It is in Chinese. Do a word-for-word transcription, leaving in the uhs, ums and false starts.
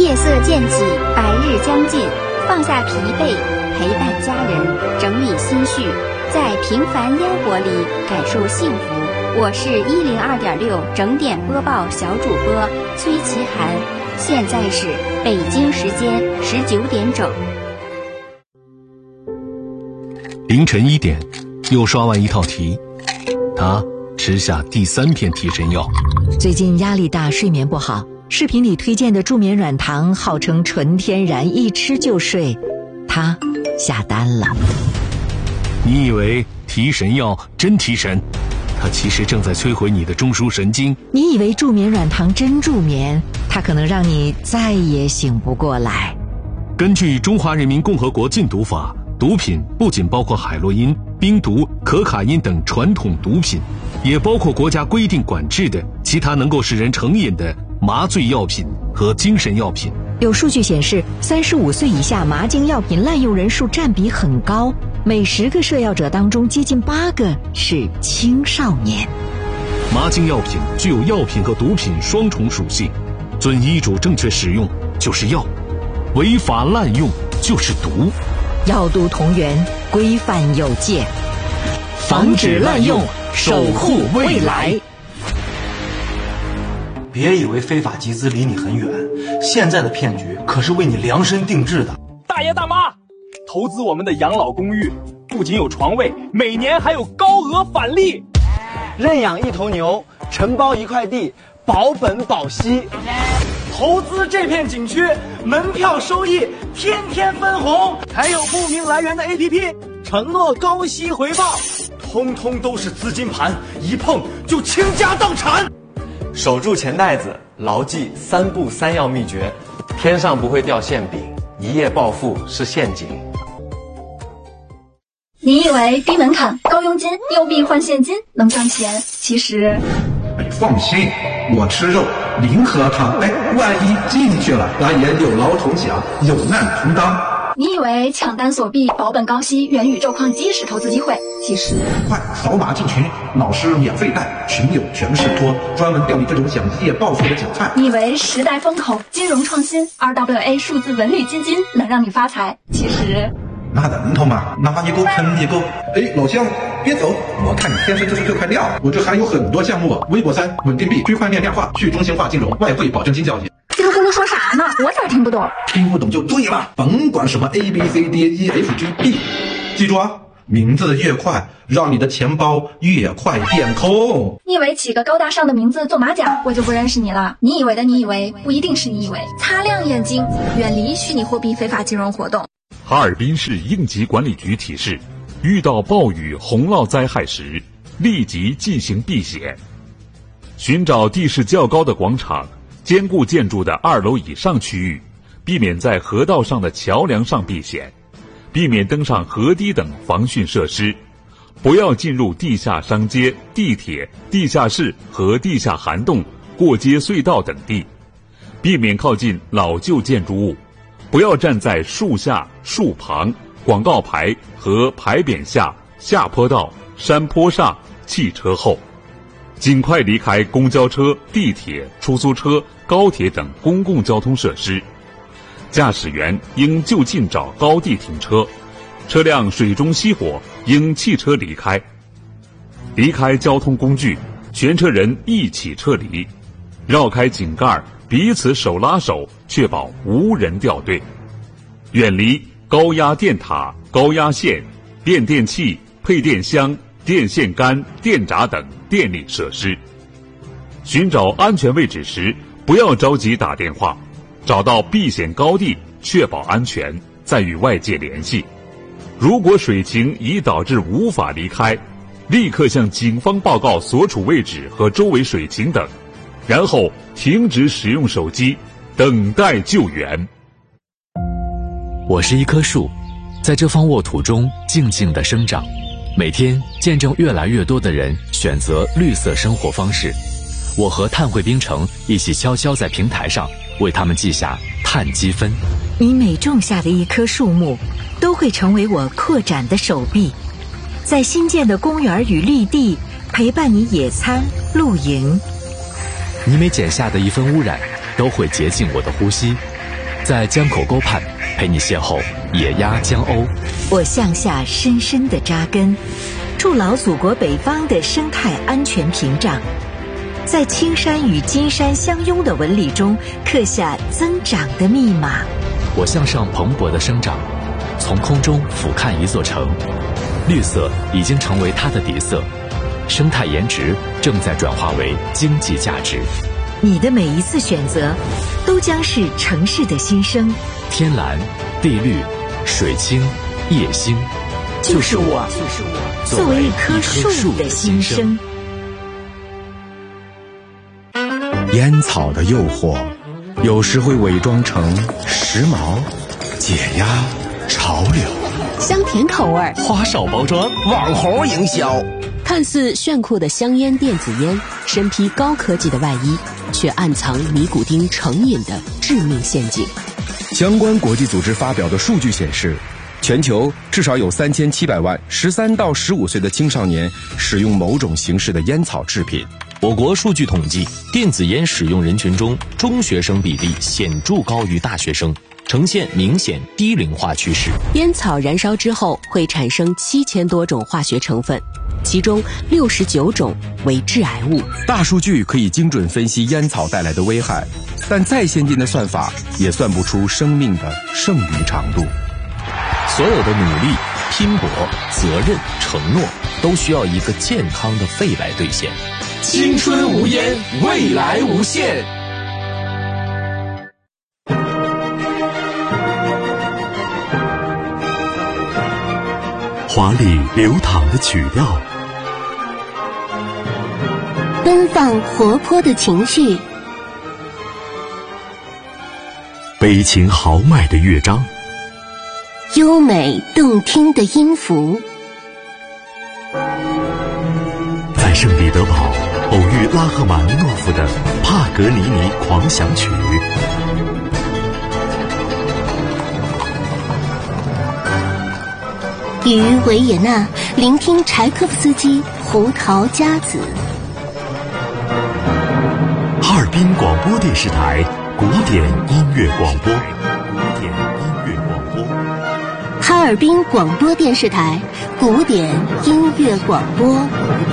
夜色渐起，白日将近，放下疲惫，陪伴家人，整理心绪，在平凡烟火里感受幸福。我是一零二点六整点播报小主播崔其涵，现在是北京时间十九点整。 凌晨一点，又刷完一套题，他吃下第三片提神药。 最近压力大，睡眠不好，视频里推荐的助眠软糖号称纯天然，一吃就睡，他下单了。 你以为提神药真提神，它其实正在摧毁你的中枢神经。 你以为助眠软糖真助眠，它可能让你再也醒不过来。 根据《中华人民共和国禁毒法》，毒品不仅包括海洛因、冰毒、可卡因等传统毒品，也包括国家规定管制的其他能够使人成瘾的麻醉药品和精神药品。 有数据显示，三十五岁以下麻精药品滥用人数占比很高，每十个摄药者当中接近八个是青少年。 麻精药品具有药品和毒品双重属性，遵医嘱正确使用就是药，违法滥用就是毒。 药毒同源，规范有界， 防止滥用，守护未来。 别以为非法集资离你很远，现在的骗局可是为你量身定制的。 大爷大妈，投资我们的养老公寓，不仅有床位，每年还有高额返利。 认养一头牛，承包一块地，保本保息。投资这片景区，门票收益天天分红，还有不明来源的 A P P， 承诺高息回报，通通都是资金盘，一碰就倾家荡产。 守住钱袋子，牢记三不三要秘诀，天上不会掉馅饼，一夜暴富是陷阱。 你以为低门槛、高佣金、优币换现金能赚钱？其实， 哎，放心，我吃肉，零喝汤。哎，万一进去了，咱也有劳同享，有难同当。 你以为抢单锁币、保本高息、元宇宙矿机是投资机会？其实， 快扫码进群，老师免费带，群友全是托，专门钓你这种想一夜暴富的韭菜。 你以为时代风口、金融创新、R W A 数字文旅基金能让你发财？其实。 那能头吗？拿一个坑一个。哎，老乡，别走！我看你天生就是这块料。我这还有很多项目：微博三、稳定币、区块链量化、去中心化金融、外汇保证金交易。 叽里咕噜说啥呢？我咋听不懂？ 听不懂就对了，甭管什么 A B C D E F G B， 记住啊，名字越快，让你的钱包越快变空。 你以为起个高大上的名字做马甲，我就不认识你了？你以为的你以为，不一定是你以为。擦亮眼睛，远离虚拟货币非法金融活动。 哈尔滨市应急管理局提示，遇到暴雨、洪涝灾害时，立即进行避险。寻找地势较高的广场、坚固建筑的二楼以上区域，避免在河道上的桥梁上避险，避免登上河堤等防汛设施，不要进入地下商街、地铁、地下室和地下涵洞、过街隧道等地，避免靠近老旧建筑物。不要站在树下、树旁、广告牌和牌匾下、下坡道、山坡上、汽车后，尽快离开公交车、地铁、出租车、高铁等公共交通设施。驾驶员应就近找高地停车，车辆水中熄火应弃车离开。离开交通工具，全车人一起撤离，绕开井盖，彼此手拉手，确保无人掉队。远离高压电塔、高压线、变电器、配电箱、电线杆、电闸等电力设施。寻找安全位置时，不要着急打电话，找到避险高地，确保安全，再与外界联系。如果水情已导致无法离开，立刻向警方报告所处位置和周围水情等，然后停止使用手机，等待救援。 我是一棵树，在这方沃土中静静地生长，每天见证越来越多的人选择绿色生活方式。我和碳汇冰城一起悄悄在平台上为他们记下碳积分。 你每种下的一棵树木，都会成为我扩展的手臂，在新建的公园与绿地陪伴你野餐、露营。 你每剪下的一分污染，都会洁净我的呼吸。 在江口沟畔陪你邂逅野鸭江鸥。 我向下深深地扎根，筑牢祖国北方的生态安全屏障，在青山与金山相拥的纹理中刻下增长的密码。 我向上蓬勃的生长，从空中俯瞰一座城，绿色已经成为它的底色，生态颜值正在转化为经济价值。 你的每一次选择都将是城市的新生。 天蓝地绿水清夜星， 就是我就是我作为一棵树的心声。 烟草的诱惑有时会伪装成时髦解压潮流， 香甜口味花哨包装网红营销， 看似炫酷的香烟电子烟，身披高科技的外衣，却暗藏尼古丁成瘾的致命陷阱。 相关国际组织发表的数据显示，全球至少有三千七百万十三到十五岁的青少年使用某种形式的烟草制品。 我国数据统计，电子烟使用人群中，中学生比例显著高于大学生，呈现明显低龄化趋势。 烟草燃烧之后会产生七千多种化学成分，其中六十九种为致癌物。 大数据可以精准分析烟草带来的危害，但再先进的算法也算不出生命的剩余长度。 所有的努力、拼搏、责任、承诺，都需要一个健康的肺来兑现。 青春无烟，未来无限。 华丽流淌的曲调， 奔放活泼的情绪， 悲情豪迈的乐章， 优美动听的音符。 在圣彼得堡偶遇拉赫玛尼诺夫的帕格尼尼狂想曲， 于维也纳聆听柴可夫斯基《胡桃夹子》。 哈尔滨广播电视台古典音乐广播，古典音乐广播， 哈尔滨广播电视台古典音乐广播。